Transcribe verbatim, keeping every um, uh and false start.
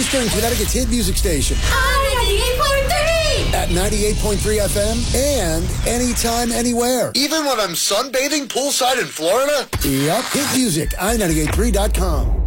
Eastern Connecticut's hit music station. ninety-eight point three! At ninety-eight point three F M and anytime, anywhere. Even when I'm sunbathing poolside in Florida? Yep. Hit music, i ninety-eight point three dot com.